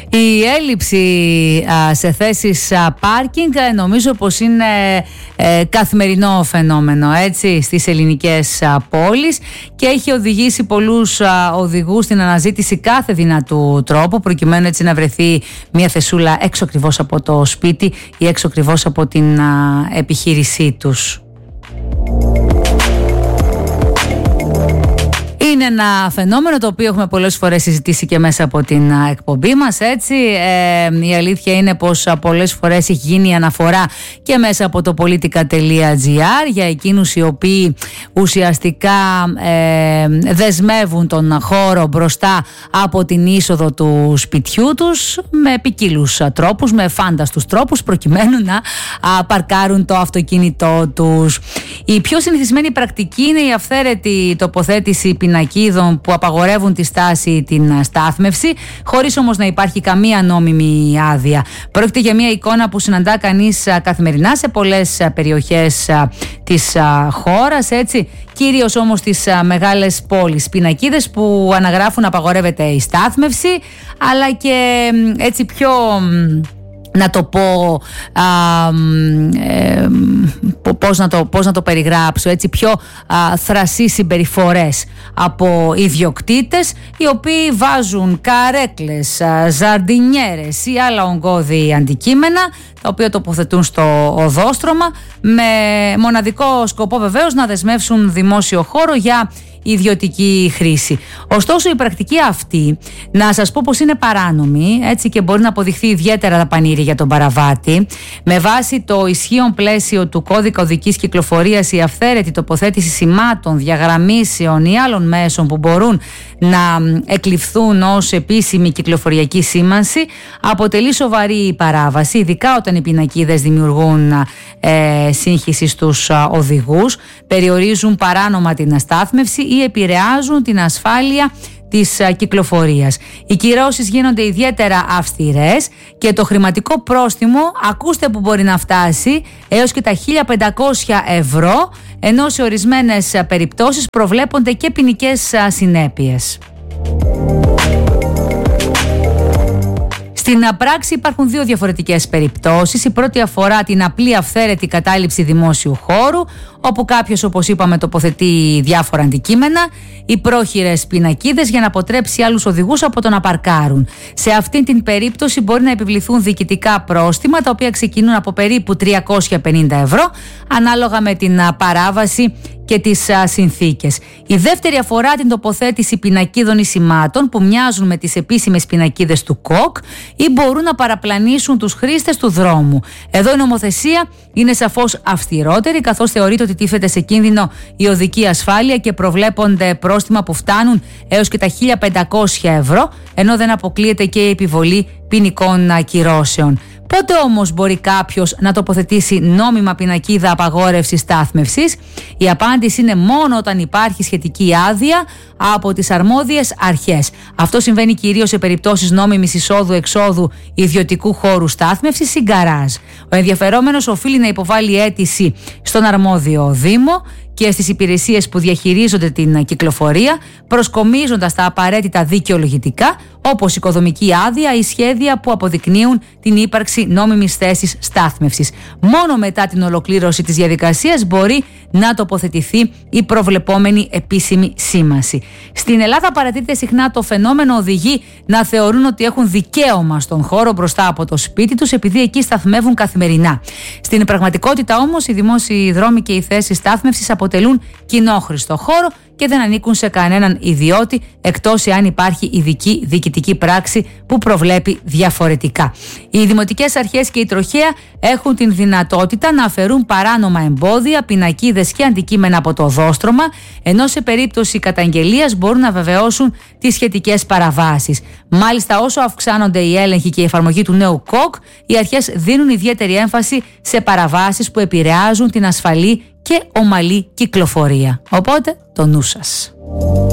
Η έλλειψη σε θέσεις πάρκινγκ νομίζω πως είναι καθημερινό φαινόμενο, έτσι, στις ελληνικές πόλεις, και έχει οδηγήσει πολλούς οδηγούς στην αναζήτηση κάθε δυνατού τρόπου προκειμένου έτσι να βρεθεί μια θεσούλα έξω ακριβώς από το σπίτι ή έξω ακριβώς από την επιχείρησή τους. Είναι ένα φαινόμενο το οποίο έχουμε πολλές φορές συζητήσει και μέσα από την εκπομπή μας, έτσι. Η αλήθεια είναι πως πολλές φορές έχει γίνει αναφορά και μέσα από το politica.gr για εκείνους οι οποίοι ουσιαστικά δεσμεύουν τον χώρο μπροστά από την είσοδο του σπιτιού τους με ποικίλους τρόπους, με φάνταστους τρόπους προκειμένου να παρκάρουν το αυτοκίνητό τους. Η πιο συνηθισμένη πρακτική είναι η αυθαίρετη τοποθέτηση πινακίδων που απαγορεύουν τη στάση ή την στάθμευση, χωρίς όμως να υπάρχει καμία νόμιμη άδεια. Πρόκειται για μια εικόνα που συναντά κανείς καθημερινά σε πολλές περιοχές της χώρας, έτσι, κυρίως όμως στις μεγάλες πόλεις. Πινακίδες που αναγράφουν απαγορεύεται η στάθμευση, αλλά και έτσι πιο... να το πω, πώς να το περιγράψω, έτσι, πιο θρασί συμπεριφορές από ιδιοκτήτες οι οποίοι βάζουν καρέκλες, ζαρντινιέρες ή άλλα ογκώδη αντικείμενα, τα οποία τοποθετούν στο οδόστρωμα με μοναδικό σκοπό βεβαίως να δεσμεύσουν δημόσιο χώρο για ιδιωτική χρήση. Ωστόσο η πρακτική αυτή, να σας πω πως είναι παράνομη, έτσι, και μπορεί να αποδειχθεί ιδιαίτερα δαπανήρη για τον παραβάτη. Με βάση το ισχύον πλαίσιο του κώδικα οδικής κυκλοφορίας, η αυθαίρετη τοποθέτηση σημάτων, διαγραμμίσεων ή άλλων μέσων που μπορούν να εκλειφθούν ως επίσημη κυκλοφοριακή σήμανση αποτελεί σοβαρή παράβαση, ειδικά όταν οι πινακίδες δημιουργούν σύγχυση στους οδηγούς, περιορίζουν παράνομα την αστάθμευση ή επηρεάζουν την ασφάλεια της κυκλοφορίας. Οι κυρώσεις γίνονται ιδιαίτερα αυστηρές και το χρηματικό πρόστιμο, ακούστε που μπορεί να φτάσει, έως και τα 1.500 ευρώ, ενώ σε ορισμένες περιπτώσεις προβλέπονται και ποινικές συνέπειες. Στην πράξη υπάρχουν δύο διαφορετικές περιπτώσεις. Η πρώτη αφορά την απλή αυθαίρετη κατάληψη δημόσιου χώρου, όπου κάποιος, όπως είπαμε, τοποθετεί διάφορα αντικείμενα ή πρόχειρες πινακίδες για να αποτρέψει άλλους οδηγούς από το να παρκάρουν. Σε αυτήν την περίπτωση μπορεί να επιβληθούν διοικητικά πρόστιμα, τα οποία ξεκινούν από περίπου 350 ευρώ, ανάλογα με την παράβαση και τις συνθήκες. Η δεύτερη αφορά την τοποθέτηση πινακίδων ή σημάτων που μοιάζουν με τις επίσημες πινακίδες του ΚΟΚ ή μπορούν να παραπλανήσουν τους χρήστες του δρόμου. Εδώ η νομοθεσία είναι σαφώς αυστηρότερη, καθώς θεωρείται ότι τίθεται σε κίνδυνο η οδική ασφάλεια και προβλέπονται πρόστιμα που φτάνουν έως και τα 1.500 ευρώ, ενώ δεν αποκλείεται και η επιβολή ποινικών κυρώσεων. Πότε όμως μπορεί κάποιος να τοποθετήσει νόμιμα πινακίδα απαγόρευσης στάθμευσης? Η απάντηση είναι μόνο όταν υπάρχει σχετική άδεια από τις αρμόδιες αρχές. Αυτό συμβαίνει κυρίως σε περιπτώσεις νόμιμης εισόδου-εξόδου ιδιωτικού χώρου στάθμευσης ή γκαράζ. Ο ενδιαφερόμενος οφείλει να υποβάλει αίτηση στον αρμόδιο Δήμο και στις υπηρεσίες που διαχειρίζονται την κυκλοφορία, προσκομίζοντας τα απαραίτητα δικαιολογητικά, όπως οικοδομική άδεια ή σχέδια που αποδεικνύουν την ύπαρξη νόμιμης θέσης στάθμευσης. Μόνο μετά την ολοκλήρωση της διαδικασίας μπορεί να τοποθετηθεί η προβλεπόμενη επίσημη σήμανση. Στην Ελλάδα παρατηρείται συχνά το φαινόμενο οδηγοί να θεωρούν ότι έχουν δικαίωμα στον χώρο μπροστά από το σπίτι τους, επειδή εκεί σταθμεύουν καθημερινά. Στην πραγματικότητα όμως οι δημόσιοι δρόμοι και οι θέσεις στάθμευσης αποτελούν κοινόχρηστο χώρο και δεν ανήκουν σε κανέναν ιδιώτη, εκτός εάν υπάρχει ειδική διοικητική πράξη που προβλέπει διαφορετικά. Οι δημοτικές αρχές και η τροχέα έχουν την δυνατότητα να αφαιρούν παράνομα εμπόδια, πινακίδες και αντικείμενα από το οδόστρωμα, ενώ σε περίπτωση καταγγελίας μπορούν να βεβαιώσουν τις σχετικές παραβάσεις. Μάλιστα, όσο αυξάνονται οι έλεγχοι και η εφαρμογή του νέου ΚΟΚ, οι αρχές δίνουν ιδιαίτερη έμφαση σε παραβάσεις που επηρεάζουν την ασφαλή και ομαλή κυκλοφορία. Οπότε, το νου σας.